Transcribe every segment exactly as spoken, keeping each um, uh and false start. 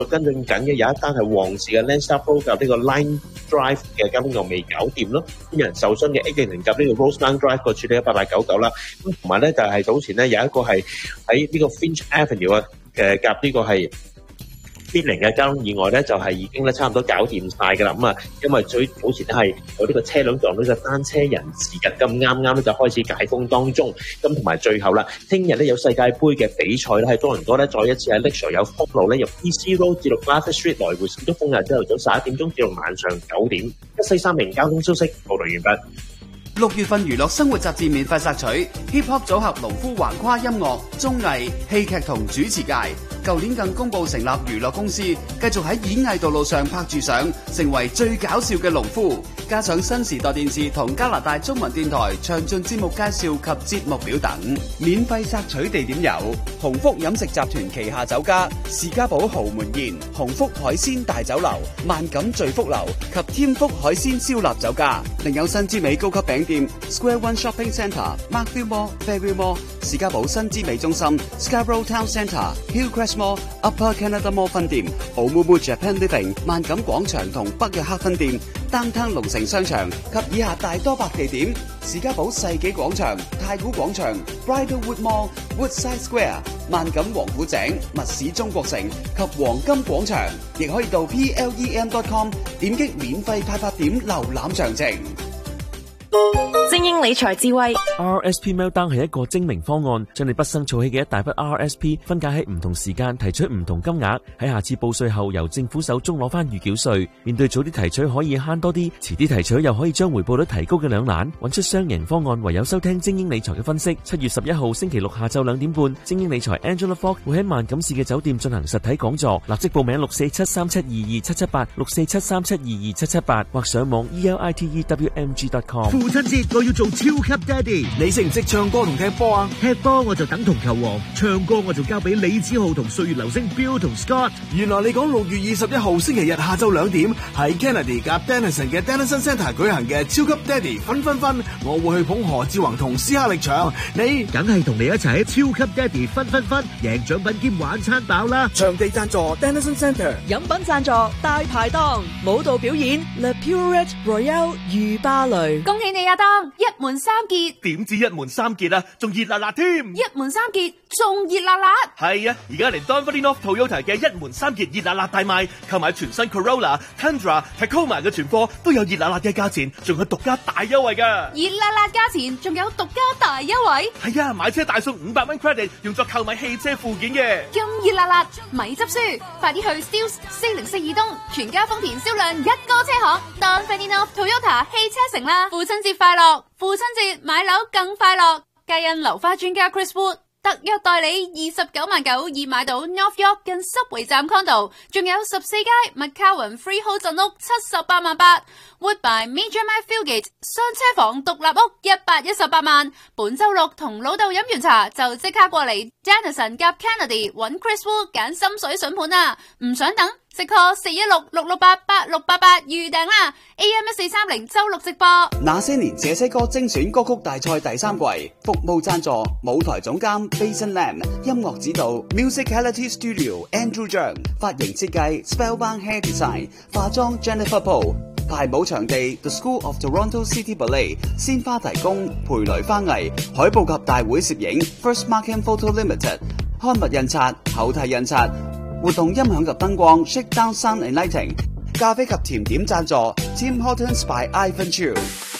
跟進緊嘅有一單係旺市嘅 Landstar Pro 及呢個 Line Drive 嘅交通又未搞掂咯，有人受傷嘅 A 零零及呢個 Roseland Drive 個處理咗八八九九啦，咁同埋咧就係早前咧有一個係喺呢個 Finch Avenue 啊嘅夾呢個係必零嘅交通意外咧，就係已經咧差唔多搞掂晒㗎啦。咁啊，因為最早前咧係有呢個車輛撞到隻單車人士嘅，咁啱啱咧就開始解封當中。咁同埋最後啦，聽日咧有世界盃嘅比賽咧，喺多倫多咧再一次喺 Lakeshore 有封路咧，由 B C Road 至到 Glass Street 來回都封日，朝頭早十一點鐘至到晚上九點。一四三零交通消息報道完畢。 六月份娛樂生活雜誌免費索取 Hip Hop 組合農夫橫跨音樂、綜藝、戲劇同主持界。舊年更公佈成立娛樂公司，繼續喺演藝道路上拍住上，成為最搞笑嘅農夫。加上新時代電視同加拿大中文電台詳盡節目介紹及節目表等。免費索取地點有鴻福飲食集團旗下酒家士嘉堡豪門宴、鴻福海鮮大酒樓、萬錦聚福樓及添福海鮮燒臘酒家。另有新之美高級餅店 Square One Shopping Centre、Markville Mall、Fairview Mall、士嘉堡新之美中心、Scarborough Town Centre、Hillcrest Mall、Upper Canada Mall 分店、Oumuamua Japan Living、萬錦廣場同北約克分店、Downtown 龍城商場及以下大多百地點：士嘉堡世紀廣場、太古廣場、Bridlewood Mall、Woodside Square、萬錦王府井、密市中國城及黃金廣場。亦可以到 P L E M dot com 點擊免費派發點瀏覽詳情。 精英理財智慧 R S P Meltdown 係一個精明方案，將你畢生儲起嘅一大筆 R S P 分解喺唔同時間提取唔同金額，喺下次報稅後由政府手中攞翻預繳稅。面對早啲提取可以慳多啲，遲啲提取又可以將回報率提高嘅兩難，揾出雙贏方案唯有收聽精英理財嘅分析。七月十一號星期六下晝兩點半，精英理財 Angela Fogg 會喺萬錦市嘅酒店進行實體講座，立即報名六四七三七二二七七八 六四七三七二二七七八或上網 E L I T E W M G dot com。 父親節我要做超級爹哋，你識唔識唱歌同踢波啊？踢波我就等同球王，唱歌我就交俾李子豪同歲月流星 Bill 同 Scott。 原來你講六月二十一號星期日下晝兩點喺 Kennedy 夾 Denison 嘅 Denison Centre 舉行嘅超級爹哋分分分，我會去捧何志宏同斯克力場，你梗係同你一齊喺超級爹哋分分分，贏獎品兼晚餐飽啦！ 場地贊助 Denison Centre， 飲品贊助大排檔，舞蹈表演 Le Purette Royale 御芭蕾。恭喜你啊，當一門三傑， 點知一門三傑啊，仲熱辣辣添！ 一門三傑仲熱辣辣。係啊，而家嚟 Dunfermline North Toyota 嘅一門三傑熱辣辣大賣，購買全新 Corolla、Tundra、Tacoma 嘅全貨都有熱辣辣嘅價錢，仲有獨家大優惠㗎！ 熱辣辣價錢，仲有獨家大優惠。 係啊，買車大送五百蚊 credit，用作購買汽車附件嘅。 咁熱辣辣，咪執輸，快啲去 Steeles 四零四二東全家豐田銷量一哥車行 Dunfermline North Toyota 汽車城啦！父親節快樂！父親節買樓更快樂，皆因流花專家 Chris Wood 特約代理二十九萬九已買到 North York 近濕圍站 condo， 仲有十四街 McCowan Freehold 鎮屋七十八萬八 Woodbine Major Mile Fieldgate 雙車房獨立屋一百一十八萬。本周六同老豆飲完茶就即刻過嚟 Denison 夾 Kennedy 揾 Chris Wood 揀心水筍盤啊！唔想等，即 call 四一六六六八八六八八預訂啦 ！A M 一四三零周六直播。 那些年這些歌精選歌曲大賽第三季，服務贊助舞台總監 Basin Lam， 音樂指導 Musicality Studio Andrew Zhang， 髮型設計 Spellbound Hair Design， 化妝 Jennifer Poole， 排舞場地 The School of Toronto City Ballet， 鮮花提供培雷花藝，海報及大會攝影 First Markham Photo Limited， 刊物印刷後替印刷。活動音響及燈光 Shakedown Sound and Lighting， 咖啡及甜點贊助 Tim Hortons by Ivan Chu。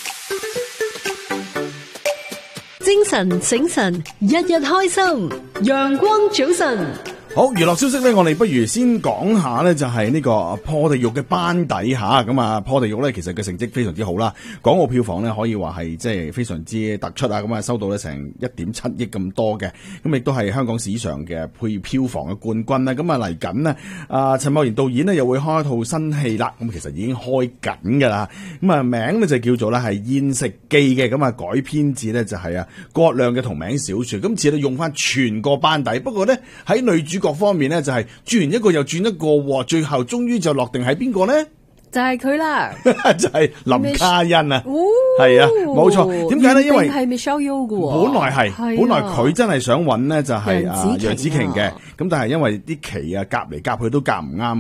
精神醒神，日日開心，陽光早晨。 好，娛樂消息咧，我哋不如先講下咧，就係呢個破地獄嘅班底吓，咁啊破地獄咧，其實嘅成績非常之好啦，港澳票房咧可以話係即係非常之突出啊，咁啊收到咧成一點七億咁多嘅，咁亦都係香港史上嘅配票房嘅冠軍啦，咁啊嚟緊呢，啊陳茂賢導演呢又會開一套新戲啦，咁其實已經開緊噶啦，咁啊名咧就叫做咧係《燕食記》嘅，咁啊改編自咧就係啊郭亮嘅同名小說，今次咧用翻全個班底，不過咧喺女主各方面咧就係轉完一個又轉一個，最後終於就落定喺邊個呢？ 就係佢啦， 就係林嘉欣啊， 哦係啊，冇錯。點解咧？因為係 Michelle Yeoh 嘅喎， 本來係，本來佢真係想揾咧就係啊楊紫瓊嘅， 楊紫瓊啊咁但係因為啲期啊夾嚟夾去都夾唔啱。